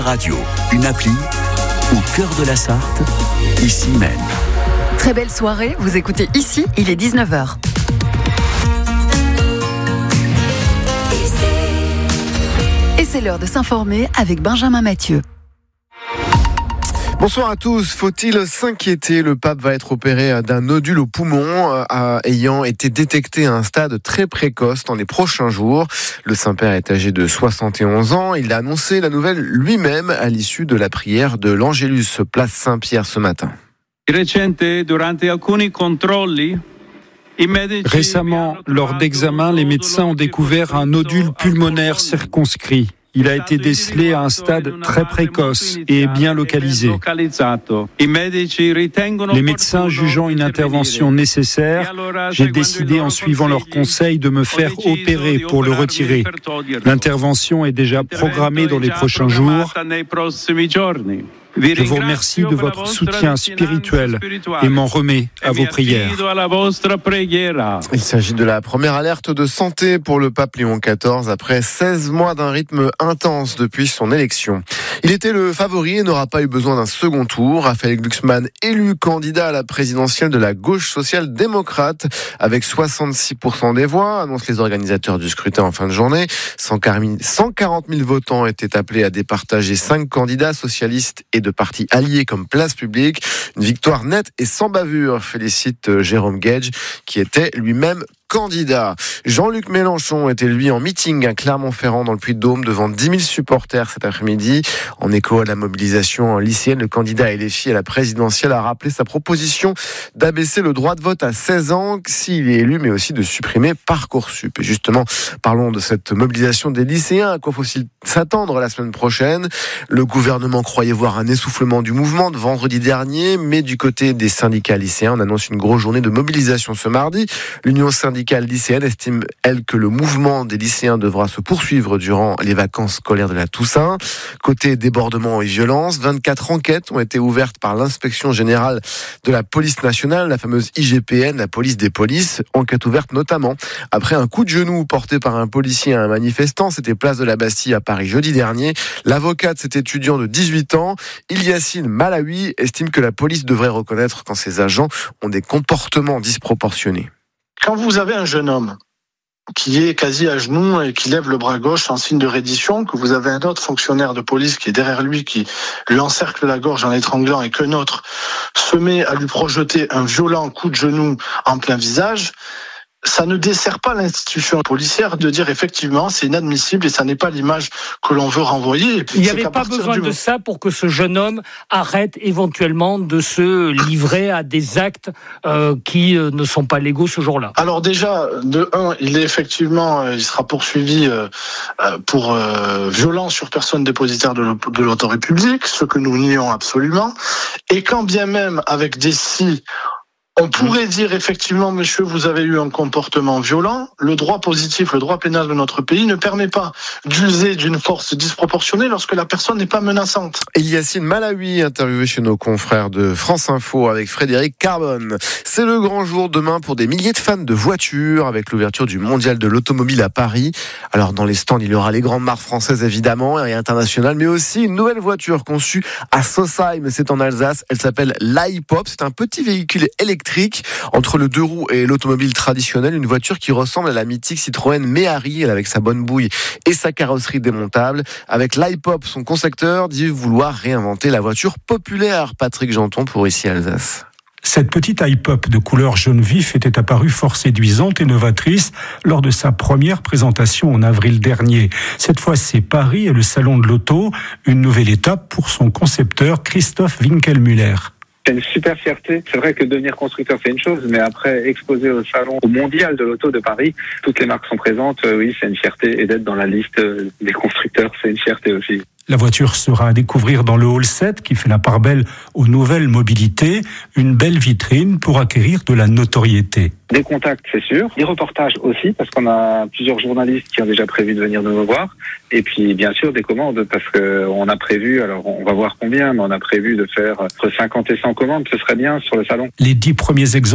Radio, une appli au cœur de la Sarthe, ici même. Très belle soirée, vous écoutez ici, il est 19h. Et c'est l'heure de s'informer avec Benjamin Mathieu. Bonsoir à tous. Faut-il s'inquiéter ? Le pape va être opéré d'un nodule au poumon ayant été détecté à un stade très précoce dans les prochains jours. Le Saint-Père est âgé de 71 ans. Il a annoncé la nouvelle lui-même à l'issue de la prière de l'Angélus, place Saint-Pierre ce matin. Récemment, lors d'examens, les médecins ont découvert un nodule pulmonaire circonscrit. Il a été décelé à un stade très précoce et bien localisé. Les médecins jugeant une intervention nécessaire, j'ai décidé en suivant leurs conseils de me faire opérer pour le retirer. L'intervention est déjà programmée dans les prochains jours. Je vous remercie de votre soutien spirituel et m'en remets à vos prières. Il s'agit de la première alerte de santé pour le pape Léon XIV après 16 mois d'un rythme intense depuis son élection. Il était le favori et n'aura pas eu besoin d'un second tour. Raphaël Glucksmann, élu candidat à la présidentielle de la gauche social-démocrate avec 66% des voix, annoncent les organisateurs du scrutin en fin de journée. 140 000 votants étaient appelés à départager 5 candidats socialistes et de partis alliés comme Place Publique. Une victoire nette et sans bavure, félicite Jérôme Gage, qui était lui-même candidat. Jean-Luc Mélenchon était lui en meeting à Clermont-Ferrand dans le Puy-de-Dôme devant 10 000 supporters cet après-midi. En écho à la mobilisation lycéenne, le candidat LFI à la présidentielle a rappelé sa proposition d'abaisser le droit de vote à 16 ans s'il est élu, mais aussi de supprimer Parcoursup. Et justement, parlons de cette mobilisation des lycéens. À quoi faut-il s'attendre la semaine prochaine ? Le gouvernement croyait voir un essoufflement du mouvement de vendredi dernier, mais du côté des syndicats lycéens, on annonce une grosse journée de mobilisation ce mardi. L'Union syndicale lycéenne estime, elle, que le mouvement des lycéens devra se poursuivre durant les vacances scolaires de la Toussaint. Côté débordement et violence, 24 enquêtes ont été ouvertes par l'inspection générale de la police nationale, la fameuse IGPN, la police des polices. Enquête ouverte notamment après un coup de genou porté par un policier à un manifestant. C'était place de la Bastille à Paris jeudi dernier. L'avocat de cet étudiant de 18 ans, Ilyacine Malawi, estime que la police devrait reconnaître quand ses agents ont des comportements disproportionnés. Quand vous avez un jeune homme qui est quasi à genoux et qui lève le bras gauche en signe de reddition, que vous avez un autre fonctionnaire de police qui est derrière lui, qui lui encercle la gorge en l'étranglant et qu'un autre se met à lui projeter un violent coup de genou en plein visage, ça ne dessert pas l'institution policière de dire effectivement c'est inadmissible et ça n'est pas l'image que l'on veut renvoyer. Il n'y avait pas besoin de ça pour que ce jeune homme arrête éventuellement de se livrer à des actes qui ne sont pas légaux ce jour-là. Alors déjà, de un, il sera poursuivi pour violence sur personne dépositaire de l'autorité publique, ce que nous nions absolument. Et quand bien même avec des si on pourrait dire effectivement, monsieur, vous avez eu un comportement violent. Le droit positif, le droit pénal de notre pays ne permet pas d'user d'une force disproportionnée lorsque la personne n'est pas menaçante. Ilyacine Malawi, interviewé chez nos confrères de France Info avec Frédéric Carbone. C'est le grand jour demain pour des milliers de fans de voitures avec l'ouverture du Mondial de l'automobile à Paris. Alors dans les stands, il y aura les grandes marques françaises évidemment et internationales, mais aussi une nouvelle voiture conçue à Sausheim, c'est en Alsace. Elle s'appelle l'iPop. C'est un petit véhicule électrique entre le deux roues et l'automobile traditionnelle, une voiture qui ressemble à la mythique Citroën Méhari, avec sa bonne bouille et sa carrosserie démontable. Avec l'iPop, son concepteur dit vouloir réinventer la voiture populaire. Patrick Janton pour Ici Alsace. Cette petite iPop de couleur jaune vif était apparue fort séduisante et novatrice lors de sa première présentation en avril dernier. Cette fois, c'est Paris et le salon de l'auto, une nouvelle étape pour son concepteur Christophe Winkelmüller. C'est une super fierté. C'est vrai que devenir constructeur, c'est une chose, mais après, exposer au salon, au mondial de l'auto de Paris, toutes les marques sont présentes, oui, c'est une fierté. Et d'être dans la liste des constructeurs, c'est une fierté aussi. La voiture sera à découvrir dans le Hall 7 qui fait la part belle aux nouvelles mobilités, une belle vitrine pour acquérir de la notoriété. Des contacts, c'est sûr. Des reportages aussi, parce qu'on a plusieurs journalistes qui ont déjà prévu de venir nous voir. Et puis, bien sûr, des commandes, parce qu'on a prévu, alors on va voir combien, mais on a prévu de faire entre 50 et 100 commandes. Ce serait bien sur le salon. Les 10 premiers exemples